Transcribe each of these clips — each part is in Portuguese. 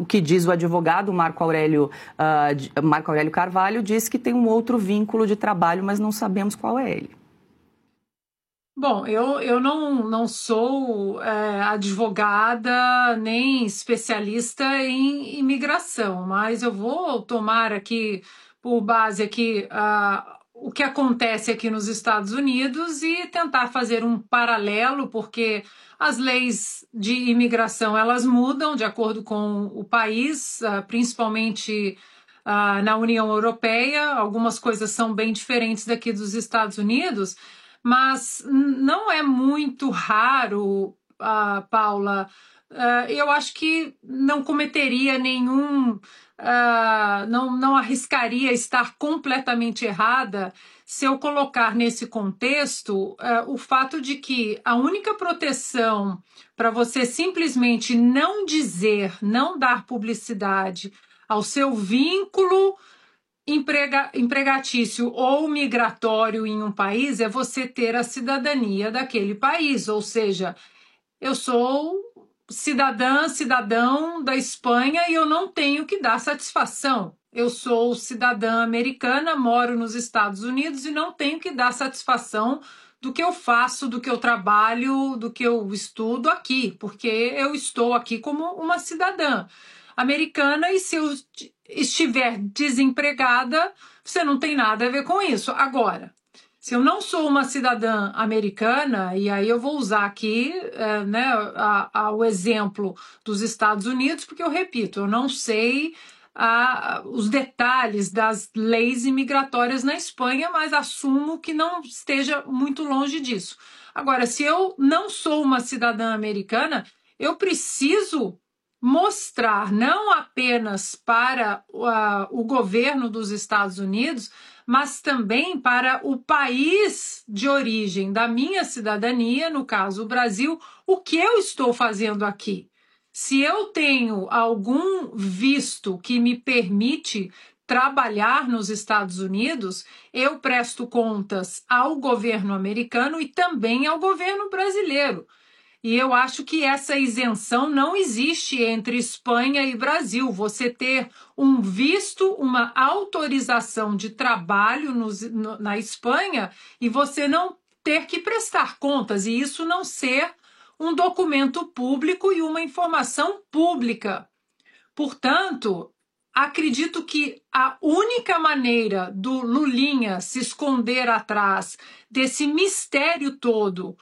o que diz o advogado Marco Aurélio Carvalho, diz que tem um outro vínculo de trabalho, mas não sabemos qual é ele. Bom, eu não sou advogada nem especialista em imigração, mas eu vou tomar aqui por base aqui o que acontece aqui nos Estados Unidos e tentar fazer um paralelo, porque as leis de imigração elas mudam de acordo com o país, principalmente na União Europeia. Algumas coisas são bem diferentes daqui dos Estados Unidos. Mas não é muito raro, Paula. Eu acho que não cometeria nenhum, não arriscaria estar completamente errada se eu colocar nesse contexto o fato de que a única proteção para você simplesmente não dizer, não dar publicidade ao seu vínculo empregatício ou migratório em um país é você ter a cidadania daquele país, ou seja, eu sou cidadão da Espanha e eu não tenho que dar satisfação. Eu sou cidadã americana, moro nos Estados Unidos e não tenho que dar satisfação do que eu faço, do que eu trabalho, do que eu estudo aqui, porque eu estou aqui como uma cidadã americana e se eu estiver desempregada, você não tem nada a ver com isso. Agora, se eu não sou uma cidadã americana, e aí eu vou usar aqui o exemplo dos Estados Unidos, porque eu repito, eu não sei os detalhes das leis imigratórias na Espanha, mas assumo que não esteja muito longe disso. Agora, se eu não sou uma cidadã americana, eu preciso mostrar não apenas para o governo dos Estados Unidos, mas também para o país de origem da minha cidadania, no caso o Brasil, o que eu estou fazendo aqui. Se eu tenho algum visto que me permite trabalhar nos Estados Unidos, eu presto contas ao governo americano e também ao governo brasileiro. E eu acho que essa isenção não existe entre Espanha e Brasil. Você ter um visto, uma autorização de trabalho na Espanha e você não ter que prestar contas, e isso não ser um documento público e uma informação pública. Portanto, acredito que a única maneira do Lulinha se esconder atrás desse mistério todo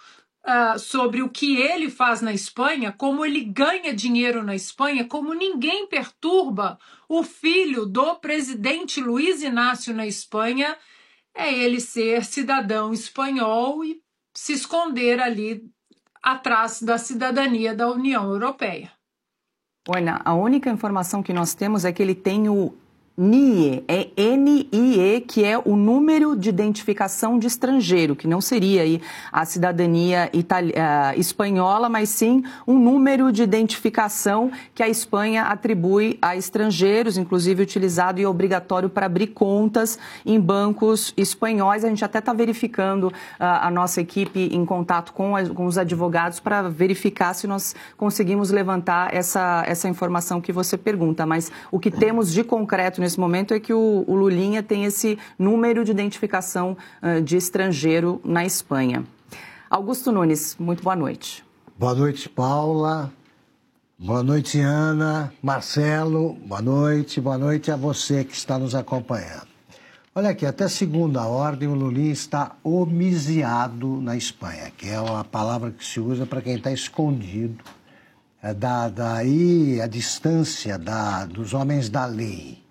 sobre o que ele faz na Espanha, como ele ganha dinheiro na Espanha, como ninguém perturba o filho do presidente Luiz Inácio na Espanha, é ele ser cidadão espanhol e se esconder ali atrás da cidadania da União Europeia. Olha, a única informação que nós temos é que ele tem o NIE, é NIE, que é o número de identificação de estrangeiro, que não seria aí a cidadania espanhola, mas sim um número de identificação que a Espanha atribui a estrangeiros, inclusive utilizado e obrigatório para abrir contas em bancos espanhóis. A gente até está verificando a nossa equipe em contato com os advogados para verificar se nós conseguimos levantar essa informação que você pergunta, mas o que temos de concreto nesse momento é que o Lulinha tem esse número de identificação de estrangeiro na Espanha. Augusto Nunes, muito boa noite. Boa noite, Paula. Boa noite, Ana. Marcelo, boa noite a você que está nos acompanhando. Olha aqui, até segunda ordem o Lulinha está homiziado na Espanha, que é uma palavra que se usa para quem está escondido, daí a distância dos homens da lei.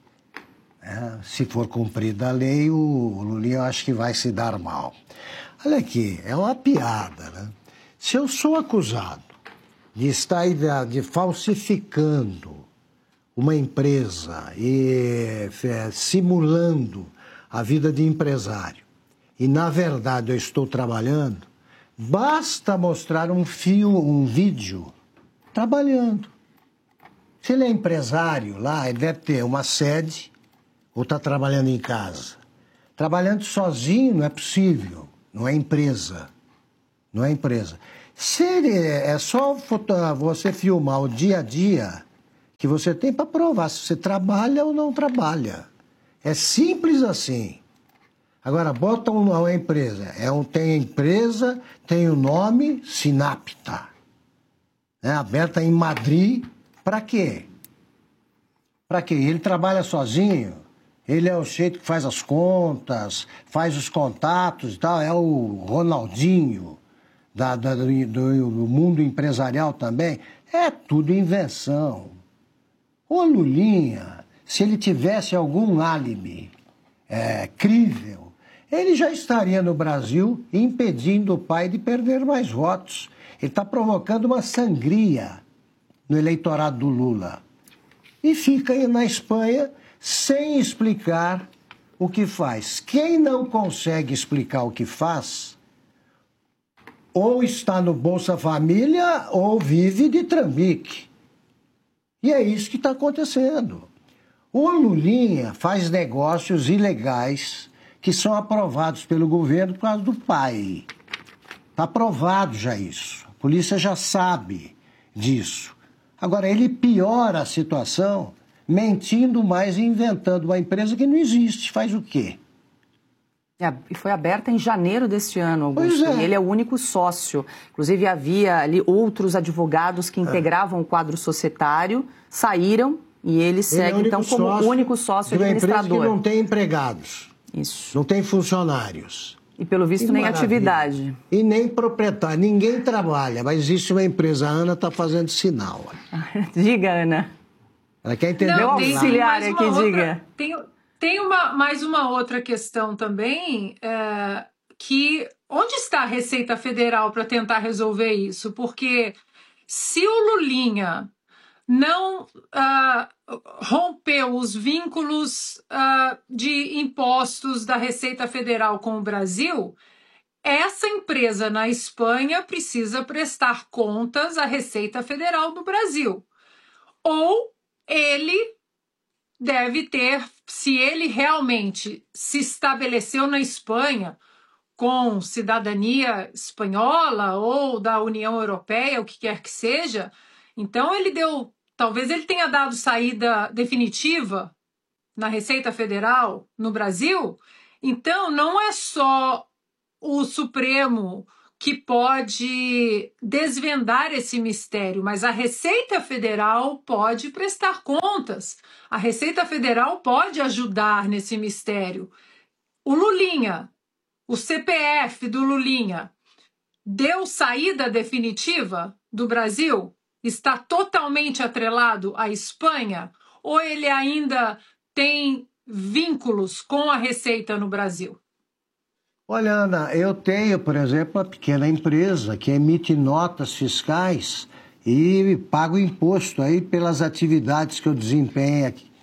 Se for cumprida a lei, o Lulinha eu acho que vai se dar mal. Olha aqui, é uma piada, né? Se eu sou acusado de estar falsificando uma empresa e simulando a vida de empresário, e na verdade eu estou trabalhando, basta mostrar um vídeo trabalhando. Se ele é empresário lá, ele deve ter uma sede, ou está trabalhando em casa. Trabalhando sozinho não é possível, não é empresa. Não é empresa. Se é só você filmar o dia a dia, que você tem para provar se você trabalha ou não trabalha. É simples assim. Agora, bota uma empresa. Tem a empresa, tem o nome Sinapta. Aberta em Madrid. Para quê? Para quê? Ele trabalha sozinho. Ele é o jeito que faz as contas, faz os contatos e tal. É o Ronaldinho do mundo empresarial também. É tudo invenção. O Lulinha, se ele tivesse algum álibi crível, ele já estaria no Brasil impedindo o pai de perder mais votos. Ele está provocando uma sangria no eleitorado do Lula. E fica aí na Espanha sem explicar o que faz. Quem não consegue explicar o que faz, ou está no Bolsa Família ou vive de trambique. E é isso que está acontecendo. O Lulinha faz negócios ilegais que são aprovados pelo governo por causa do pai. Está aprovado já isso. A polícia já sabe disso. Agora, ele piora a situação mentindo mais e inventando uma empresa que não existe. Faz o quê? E foi aberta em janeiro deste ano, Augusto. Pois é. E ele é o único sócio. Inclusive, havia ali outros advogados que integravam o quadro societário, saíram e ele segue, então, como o único sócio administrador. De uma empresa que não tem empregados. Isso. Não tem funcionários. E, pelo visto, nem atividade. E nem proprietário. Ninguém trabalha, mas existe uma empresa. A Ana está fazendo sinal. Diga, Ana. Ela quer entender o auxiliar aqui, diga. Tem mais uma outra questão também, que onde está a Receita Federal para tentar resolver isso? Porque se o Lulinha não rompeu os vínculos de impostos da Receita Federal com o Brasil, essa empresa na Espanha precisa prestar contas à Receita Federal do Brasil. Ou ele deve ter, se ele realmente se estabeleceu na Espanha com cidadania espanhola ou da União Europeia, o que quer que seja, então talvez ele tenha dado saída definitiva na Receita Federal no Brasil. Então, não é só o Supremo que pode desvendar esse mistério, mas a Receita Federal pode prestar contas. A Receita Federal pode ajudar nesse mistério. O Lulinha, o CPF do Lulinha, deu saída definitiva do Brasil? Está totalmente atrelado à Espanha? Ou ele ainda tem vínculos com a Receita no Brasil? Olha, Ana, eu tenho, por exemplo, uma pequena empresa que emite notas fiscais e pago imposto aí pelas atividades que eu desempenho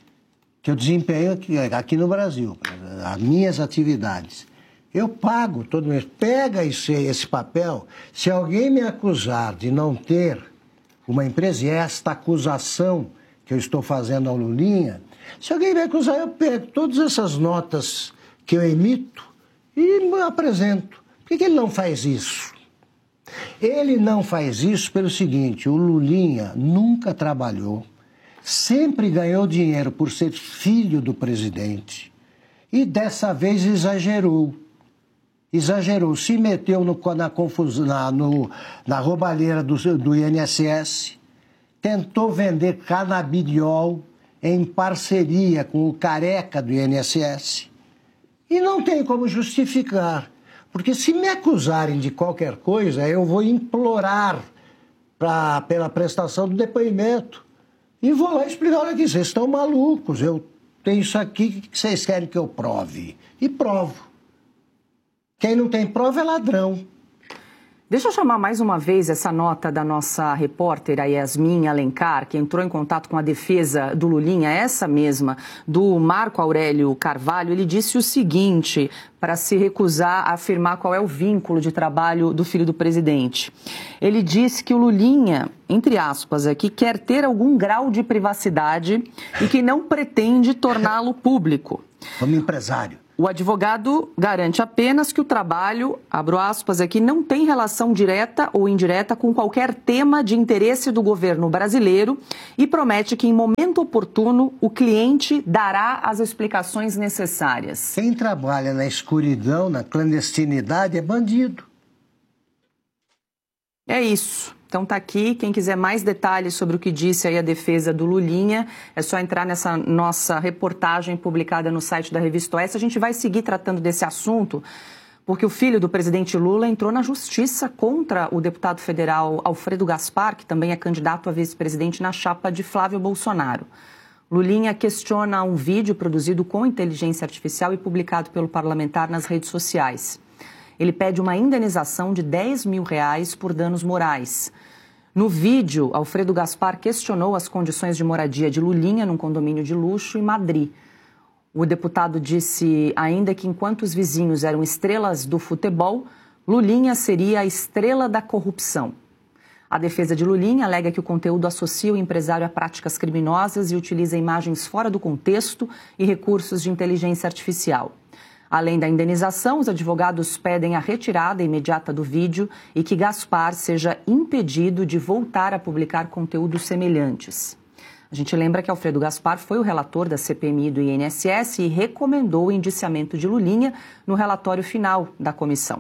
aqui no Brasil, as minhas atividades. Eu pago todo mês. Pega esse papel. Se alguém me acusar de não ter uma empresa, e esta acusação que eu estou fazendo ao Lulinha, se alguém me acusar, eu pego todas essas notas que eu emito e apresento. Por que ele não faz isso? Ele não faz isso pelo seguinte: o Lulinha nunca trabalhou, sempre ganhou dinheiro por ser filho do presidente e dessa vez exagerou, se meteu na confusão, na roubalheira do INSS, tentou vender canabidiol em parceria com o careca do INSS. E não tem como justificar, porque se me acusarem de qualquer coisa, eu vou implorar pela prestação do depoimento. E vou lá explicar: olha aqui, vocês estão malucos, eu tenho isso aqui, o que vocês querem que eu prove? E provo. Quem não tem prova é ladrão. Deixa eu chamar mais uma vez essa nota da nossa repórter, a Yasmin Alencar, que entrou em contato com a defesa do Lulinha, essa mesma, do Marco Aurélio Carvalho. Ele disse o seguinte, para se recusar a afirmar qual é o vínculo de trabalho do filho do presidente. Ele disse que o Lulinha, entre aspas aqui, quer ter algum grau de privacidade e que não pretende torná-lo público. Como empresário. O advogado garante apenas que o trabalho, abro aspas aqui, não tem relação direta ou indireta com qualquer tema de interesse do governo brasileiro e promete que, em momento oportuno, o cliente dará as explicações necessárias. Quem trabalha na escuridão, na clandestinidade, é bandido. É isso. Então tá aqui, quem quiser mais detalhes sobre o que disse aí a defesa do Lulinha, é só entrar nessa nossa reportagem publicada no site da Revista Oeste. A gente vai seguir tratando desse assunto, porque o filho do presidente Lula entrou na justiça contra o deputado federal Alfredo Gaspar, que também é candidato a vice-presidente na chapa de Flávio Bolsonaro. Lulinha questiona um vídeo produzido com inteligência artificial e publicado pelo parlamentar nas redes sociais. Ele pede uma indenização de R$10 mil por danos morais. No vídeo, Alfredo Gaspar questionou as condições de moradia de Lulinha num condomínio de luxo em Madrid. O deputado disse ainda que enquanto os vizinhos eram estrelas do futebol, Lulinha seria a estrela da corrupção. A defesa de Lulinha alega que o conteúdo associa o empresário a práticas criminosas e utiliza imagens fora do contexto e recursos de inteligência artificial. Além da indenização, os advogados pedem a retirada imediata do vídeo e que Gaspar seja impedido de voltar a publicar conteúdos semelhantes. A gente lembra que Alfredo Gaspar foi o relator da CPMI do INSS e recomendou o indiciamento de Lulinha no relatório final da comissão.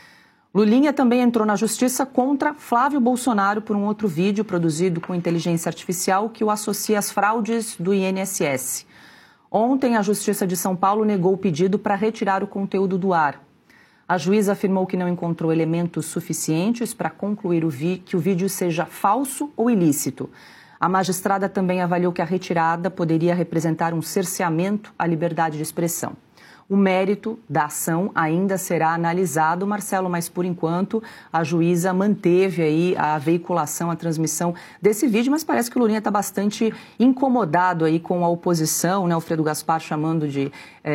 Lulinha também entrou na justiça contra Flávio Bolsonaro por um outro vídeo produzido com inteligência artificial que o associa às fraudes do INSS. Ontem, a Justiça de São Paulo negou o pedido para retirar o conteúdo do ar. A juíza afirmou que não encontrou elementos suficientes para concluir que o vídeo seja falso ou ilícito. A magistrada também avaliou que a retirada poderia representar um cerceamento à liberdade de expressão. O mérito da ação ainda será analisado, Marcelo, mas por enquanto a juíza manteve aí a veiculação, a transmissão desse vídeo, mas parece que o Lulinha está bastante incomodado aí com a oposição, né? Alfredo Gaspar chamando de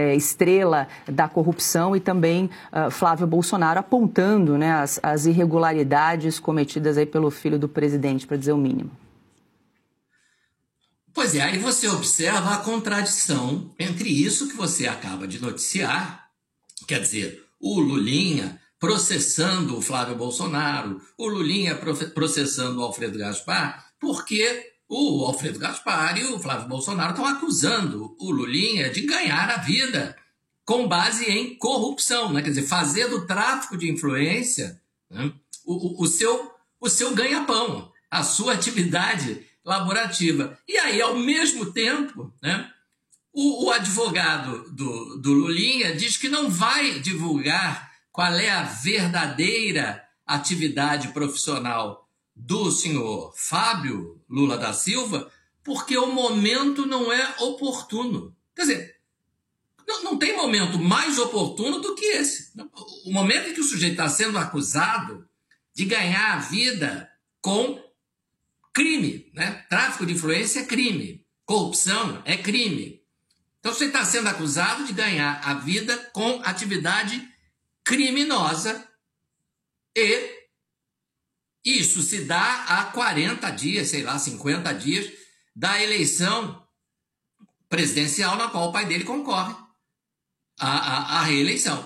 estrela da corrupção e também Flávio Bolsonaro apontando, né, as irregularidades cometidas aí pelo filho do presidente, para dizer o mínimo. Pois é, aí você observa a contradição entre isso que você acaba de noticiar, quer dizer, o Lulinha processando o Flávio Bolsonaro, o Lulinha processando o Alfredo Gaspar, porque o Alfredo Gaspar e o Flávio Bolsonaro estão acusando o Lulinha de ganhar a vida com base em corrupção, né? Quer dizer, fazer do tráfico de influência, né, o seu ganha-pão, a sua atividade laborativa. E aí, ao mesmo tempo, né, o advogado do Lulinha diz que não vai divulgar qual é a verdadeira atividade profissional do senhor Fábio Lula da Silva, porque o momento não é oportuno. Quer dizer, não tem momento mais oportuno do que esse. O momento em que o sujeito está sendo acusado de ganhar a vida com crime, né? Tráfico de influência é crime, corrupção é crime. Então você está sendo acusado de ganhar a vida com atividade criminosa e isso se dá a 40 dias, sei lá, 50 dias da eleição presidencial na qual o pai dele concorre à reeleição.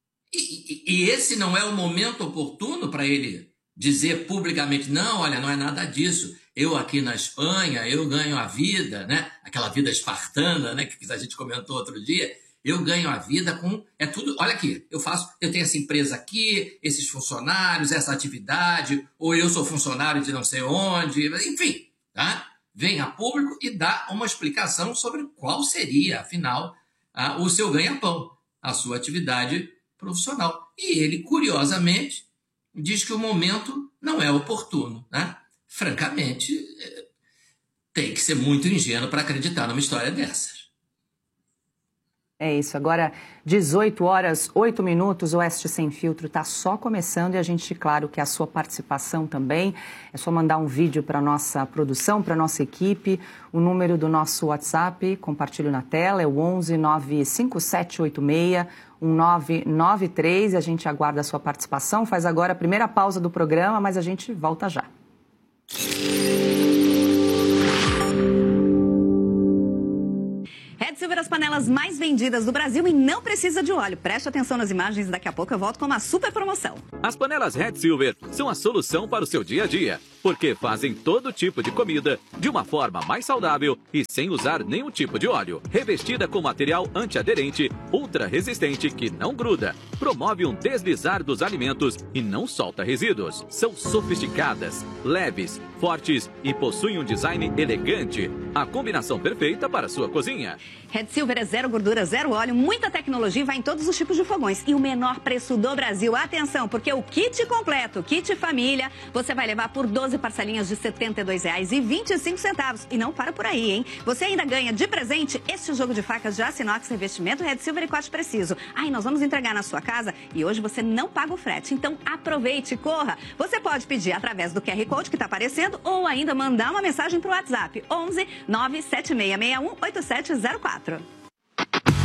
E esse não é o momento oportuno para ele dizer publicamente, não, olha, não é nada disso. Eu aqui na Espanha, eu ganho a vida, né? Aquela vida espartana, né? Que a gente comentou outro dia. Eu ganho a vida com... É tudo... Olha aqui, eu tenho essa empresa aqui, esses funcionários, essa atividade, ou eu sou funcionário de não sei onde, enfim, tá? Vem a público e dá uma explicação sobre qual seria, afinal, o seu ganha-pão, a sua atividade profissional. E ele, curiosamente, diz que o momento não é oportuno, né? Francamente, tem que ser muito ingênuo para acreditar numa história dessas. É isso. Agora, 18h08, o Oeste Sem Filtro está só começando e a gente, claro, quer a sua participação também. É só mandar um vídeo para a nossa produção, para a nossa equipe. O número do nosso WhatsApp, compartilho na tela, é o 11 95786 1993. A gente aguarda a sua participação. Faz agora a primeira pausa do programa, mas a gente volta já. Red Silver, as panelas mais vendidas do Brasil e não precisa de óleo. Preste atenção nas imagens, daqui a pouco eu volto com uma super promoção. As panelas Red Silver são a solução para o seu dia a dia, porque fazem todo tipo de comida de uma forma mais saudável e sem usar nenhum tipo de óleo. Revestida com material antiaderente, ultra resistente que não gruda, promove um deslizar dos alimentos e não solta resíduos. São sofisticadas, leves, fortes e possuem um design elegante. A combinação perfeita para a sua cozinha. Red Silver é zero gordura, zero óleo, muita tecnologia e vai em todos os tipos de fogões. E o menor preço do Brasil. Atenção, porque o kit completo, kit família, você vai levar por 12 parcelinhas de R$ 72,25. E não para por aí, hein? Você ainda ganha de presente este jogo de facas de aço inox, revestimento Red Silver e corte preciso. E nós vamos entregar na sua casa e hoje você não paga o frete. Então aproveite, corra. Você pode pedir através do QR Code que está aparecendo ou ainda mandar uma mensagem para o WhatsApp 11 97661 8704.